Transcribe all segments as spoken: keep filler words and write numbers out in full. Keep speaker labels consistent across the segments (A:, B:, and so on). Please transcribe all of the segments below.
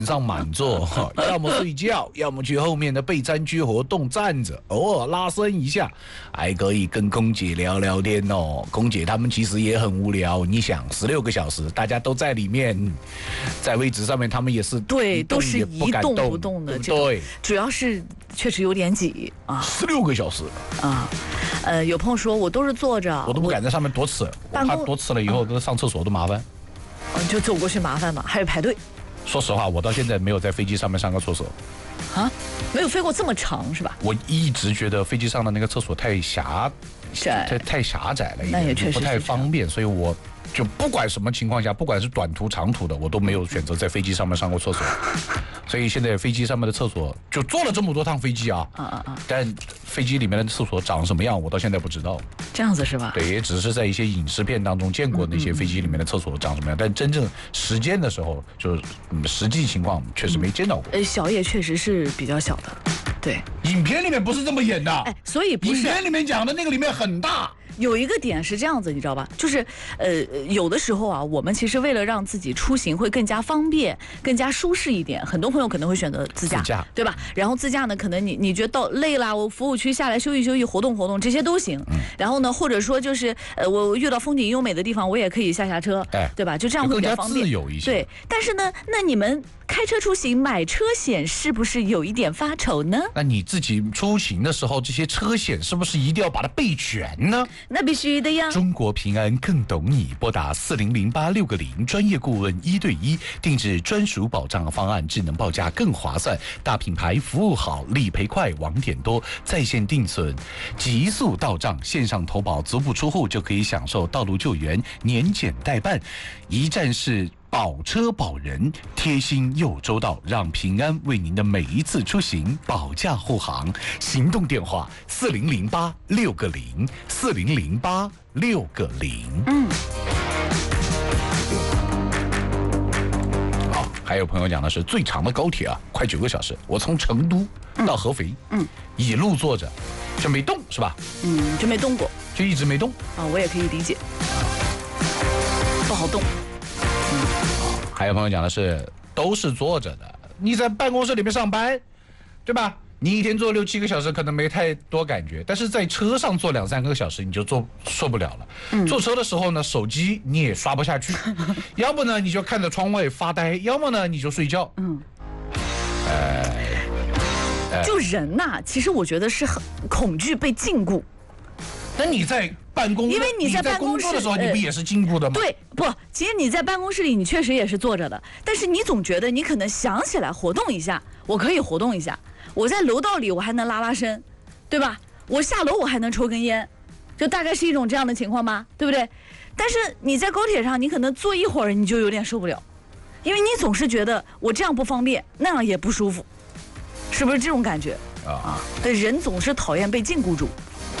A: 上满座，要么睡觉，要么去后面的备餐区活动站着，偶尔拉伸一下，还可以跟空姐聊聊天哦。空姐他们其实也很无聊，你想，十六个小时，大家都在里面，在位置上面，他们也是
B: 对，都是一动不动的，
A: 对，
B: 主要是确实有点挤啊。
A: 十六个小时
B: 啊，呃，有朋友说我都是坐着，
A: 我都不敢在上面多吃，我怕多吃了以后都上厕所都麻烦。
B: 嗯，就走过去麻烦嘛，还有排队。
A: 说实话，我到现在没有在飞机上面上过厕所。
B: 啊，没有飞过这么长是吧？
A: 我一直觉得飞机上的那个厕所太狭窄，太太狭窄了一点，
B: 那也确实
A: 不太方便，所以我就不管什么情况下，不管是短途长途的，我都没有选择在飞机上面上过厕所。所以现在飞机上面的厕所，就坐了这么多趟飞机啊，啊啊啊！但飞机里面的厕所长什么样，我到现在不知道。
B: 这样子是吧？
A: 对，也只是在一些影视片当中见过那些飞机里面的厕所长什么样，嗯嗯嗯，但真正实践的时候，就是嗯实际情况确实没见到过。
B: 呃、嗯，小野确实是比较小的，对。
A: 影片里面不是这么演的，
B: 哎，所以不是。
A: 影片里面讲的那个里面很大。
B: 有一个点是这样子，你知道吧？就是，呃，有的时候啊，我们其实为了让自己出行会更加方便、更加舒适一点，很多朋友可能会选择自驾，
A: 自驾
B: 对吧？然后自驾呢，可能你你觉得到累啦，我服务区下来休息休息、活动活动，这些都行。嗯、然后呢，或者说就是，呃，我遇到风景优美的地方，我也可以下下车，哎，对吧？就这样会比较方便，
A: 更加自由一些。
B: 对，但是呢，那你们开车出行买车险是不是有一点发愁呢？
A: 那你自己出行的时候，这些车险是不是一定要把它备全呢？
B: 那必须的呀。
A: 中国平安更懂你，拨打四零零八六个零，专业顾问一对一，定制专属保障方案，智能报价更划算，大品牌服务好，理赔快，网点多，在线定损，急速到账，线上投保，足不出户就可以享受道路救援、年检代办，一站式保车保人，贴心又周到，让平安为您的每一次出行保驾护航。行动电话：四零零八六个零，四零零八六个零。嗯。好，还有朋友讲的是最长的高铁啊，快九个小时，我从成都到合肥，嗯，一路坐着，就没动是吧？
B: 嗯，就没动过，
A: 就一直没动。
B: 啊，我也可以理解，不好动。
A: 还有朋友讲的是都是坐着的，你在办公室里面上班，对吧？你一天坐六七个小时可能没太多感觉，但是在车上坐两三个小时你就坐受不了了。嗯、坐车的时候呢，手机你也刷不下去，要么呢你就看着窗外发呆，要么呢你就睡觉。嗯，
B: 呃，就人呐、啊，其实我觉得是很恐惧被禁锢。
A: 那你在办公，
B: 因为你在办公室
A: 的时候，你不也是禁锢的吗？
B: 对，不，其实你在办公室里，你确实也是坐着的，但是你总觉得你可能想起来活动一下，我可以活动一下，我在楼道里我还能拉拉伸，对吧？我下楼我还能抽根烟，就大概是一种这样的情况吧，对不对？但是你在高铁上，你可能坐一会儿你就有点受不了，因为你总是觉得我这样不方便，那样也不舒服，是不是这种感觉啊？啊，对，人总是讨厌被禁锢住。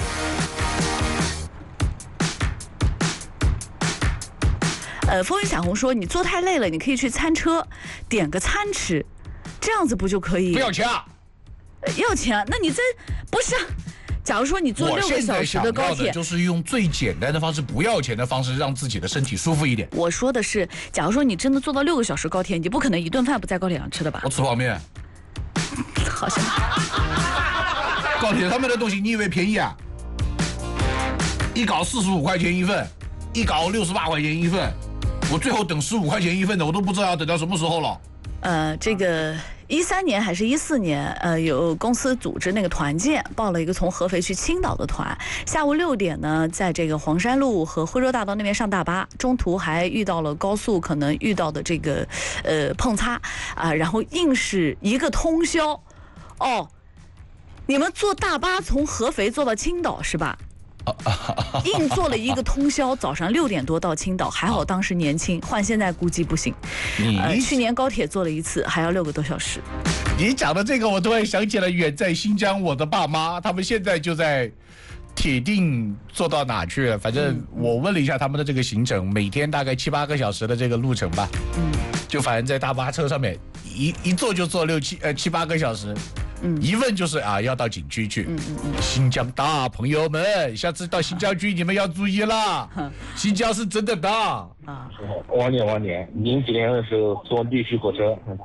B: 呃，风云彩虹说，你坐太累了，你可以去餐车点个餐吃，这样子不就可以？
A: 不要钱啊？
B: 呃、要钱啊？那你这不是？假如说你坐六个小时的高铁，
A: 就是用最简单的方式，不要钱的方式，让自己的身体舒服一点。
B: 我说的是，假如说你真的坐到六个小时高铁，你不可能一顿饭不在高铁上吃的吧？
A: 我吃泡面。
B: 好像。
A: 高铁上面的东西，你以为便宜啊？一搞四十五块钱一份，一搞六十八块钱一份。我最后等十五块钱一份的，我都不知道要等到什么时候了。
B: 呃，这个一三年还是一四年，呃，有公司组织那个团建，报了一个从合肥去青岛的团。下午六点呢，在这个黄山路和徽州大道那边上大巴，中途还遇到了高速可能遇到的这个呃碰擦啊、呃，然后硬是一个通宵。哦，你们坐大巴从合肥坐到青岛是吧？硬坐了一个通宵，早上六点多到青岛，还好当时年轻，换现在估计不行。呃，去年高铁坐了一次，还要六个多小时。
A: 你讲的这个，我突然想起了远在新疆我的爸妈，他们现在就在铁定坐到哪去了。反正我问了一下他们的这个行程，每天大概七八个小时的这个路程吧。嗯，就反正在大巴车上面一一坐就坐六七呃七八个小时。嗯，一问就是啊，要到景区去。嗯嗯嗯，新疆大，朋友们，下次到新疆去你们要注意啦，新疆是真的大。
C: 啊，王年王年，零几年的时候坐绿皮火车，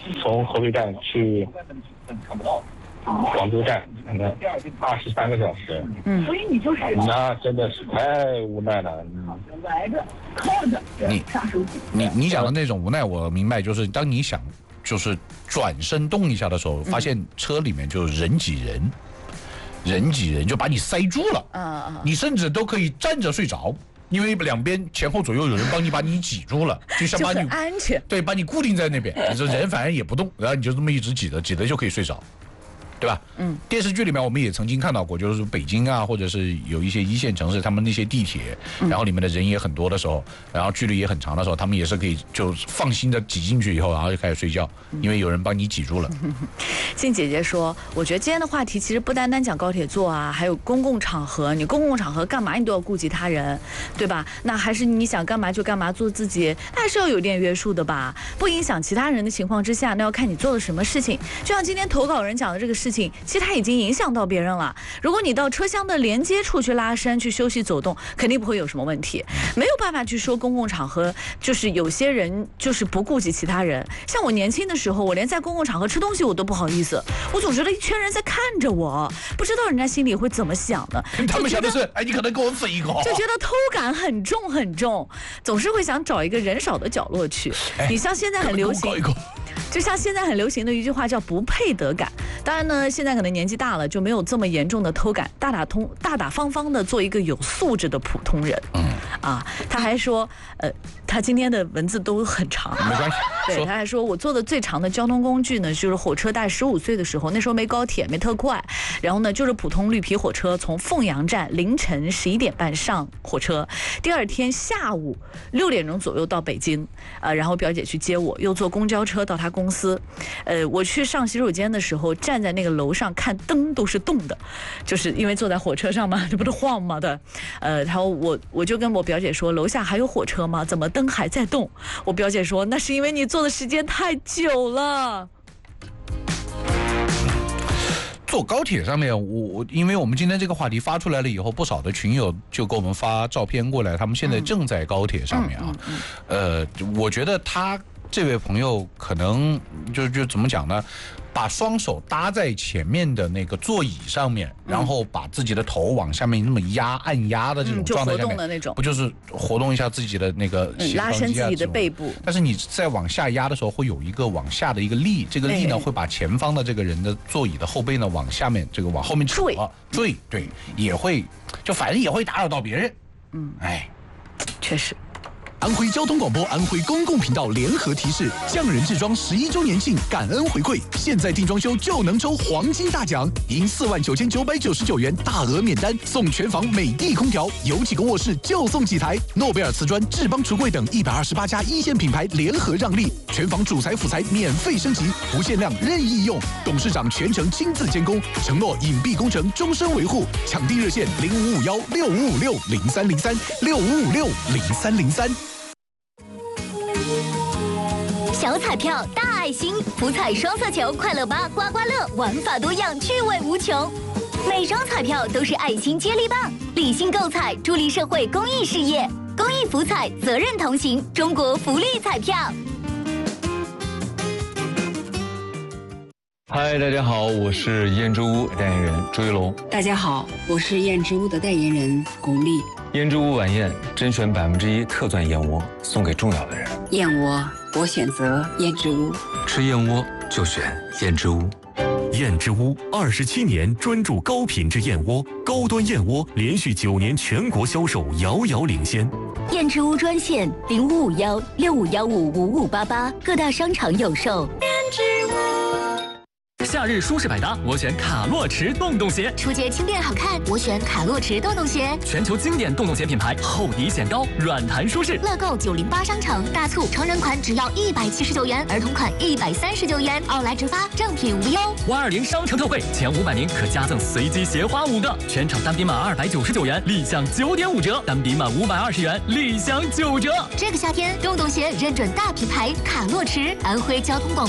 C: 从合肥站去广州站可能二十三个小时，
B: 嗯，
D: 所以你就是
C: 那真的是太无奈了。
D: 来着靠着
A: 你
D: 刷手机。
A: 你你讲的那种无奈，我明白，就是当你想就是转身动一下的时候，发现车里面就人挤人，人挤人就把你塞住了，
B: 啊啊，
A: 你甚至都可以站着睡着。因为两边前后左右有人帮你把你挤住了，就像
B: 就很
A: 把你
B: 安全。
A: 对把你固定在那边，你这人反正也不动，然后你就这么一直挤着，挤着就可以睡着，对吧？
B: 嗯，
A: 电视剧里面我们也曾经看到过，就是北京啊，或者是有一些一线城市，他们那些地铁，然后里面的人也很多的时候，然后距离也很长的时候，他们也是可以就放心的挤进去以后，然后就开始睡觉，因为有人帮你挤住了。
B: 静姐姐说，我觉得今天的话题其实不单单讲高铁坐啊，还有公共场合，你公共场合干嘛你都要顾及他人，对吧？那还是你想干嘛就干嘛，做自己，那还是要有点约束的吧，不影响其他人的情况之下，那要看你做了什么事情。就像今天投稿人讲的这个事情，其实他已经影响到别人了。如果你到车厢的连接处去拉伸、去休息走动，肯定不会有什么问题。没有办法去说公共场合，就是有些人就是不顾及其他人。像我年轻的时候，我连在公共场合吃东西我都不好意思，我总觉得一圈人在看着我，不知道人家心里会怎么想的。
A: 他们想的是，哎，你可能给我分一个，
B: 就觉得偷感很重很重，总是会想找一个人少的角落去。
A: 哎、
B: 你像现在很流行。就像现在很流行的一句话叫不配得感，当然呢，现在可能年纪大了就没有这么严重的偷感，大大通大大方方的做一个有素质的普通人。嗯，啊，他还说，呃，他今天的文字都很长，
A: 没关系。
B: 对，他还说我坐的最长的交通工具呢，就是火车。大概十五岁的时候，那时候没高铁，没特快，然后呢，就是普通绿皮火车，从凤阳站凌晨十一点半上火车，第二天下午六点钟左右到北京，呃，然后表姐去接我，又坐公交车到他公司。呃，我去上洗手间的时候，站在那个楼上看灯都是动的，就是因为坐在火车上嘛，这不是晃嘛的。呃，然后我我就跟我表姐说，楼下还有火车吗？怎么灯还在动？我表姐说，那是因为你坐的时间太久了。
A: 坐高铁上面，我我因为我们今天这个话题发出来了以后，不少的群友就给我们发照片过来，他们现在正在高铁上面啊。嗯嗯嗯、呃，我觉得他这位朋友可能就就怎么讲呢？把双手搭在前面的那个座椅上面，然后把自己的头往下面那么压、按压的这种状态下面，
B: 嗯、就活动的那种，
A: 不就是活动一下自己的那个、
B: 嗯、拉伸自己的背部？
A: 但是你在往下压的时候，会有一个往下的一个力，这个力呢会把前方的这个人的座椅的后背呢往下面这个往后面扯，坠，对，也会就反正也会打扰到别人。嗯，哎，
B: 确实。
E: 安徽交通广播、安徽公共频道联合提示：匠人制装十一周年庆感恩回馈，现在定装修就能抽黄金大奖，赢四万九千九百九十九元大额免单，送全房美的空调，有几个卧室就送几台。诺贝尔瓷砖、智邦橱柜等一百二十八家一线品牌联合让利，全房主材辅材免费升级，不限量任意用。董事长全程亲自监工，承诺隐蔽工程终身维护。抢订热线零五五幺六五五六零三零三六五五六零三零三。
F: 小彩票大爱心，福彩双色球快乐吧刮刮乐，玩法多样，趣味无穷。每张彩票都是爱心接力棒，理性购彩，助力社会公益事业。公益福彩，责任同行，中国福利彩票。
G: 嗨，大家好，我是燕之屋代言人朱一龙。
H: 大家好，我是燕之屋的代言人巩俐。
G: 燕之屋晚宴甄选百分之一特钻燕窝，送给重要的人。
H: 燕窝，我选择燕之屋。
I: 吃燕窝就选燕之屋。燕之屋二十七年专注高品质燕窝，高端燕窝连续九年全国销售遥遥领先。
F: 燕之屋专线零五五幺六五幺五五五八八，各大商场有售。燕之屋。
J: 夏日舒适百搭，我选卡洛驰洞洞鞋；
F: 初阶轻便好看，我选卡洛驰洞洞鞋。
J: 全球经典洞洞鞋品牌，厚底显高，软弹舒适。
F: 乐购九零八商城大促，成人款只要一百七十九元，儿童款一百三十九元，奥莱直发，正品无忧。
J: 五二零商城特惠，前五百名可加赠随机鞋花五个，全场单笔满二百九十九元，立享九点五折；单笔满五百二十元，立享九折。
F: 这个夏天，洞洞鞋认准大品牌卡洛驰，安徽交通广。